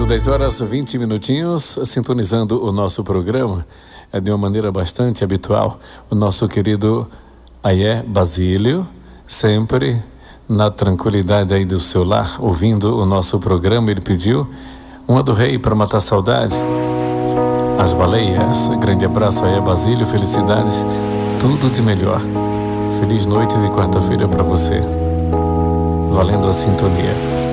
10 horas 20 minutinhos, sintonizando o nosso programa de uma maneira bastante habitual. O nosso querido Aie Basílio, sempre na tranquilidade aí do seu lar, ouvindo o nosso programa. Ele pediu uma do rei para matar a saudade. As baleias. Grande abraço aí, Basílio, felicidades, tudo de melhor. Feliz noite de quarta-feira para você. Valendo a sintonia.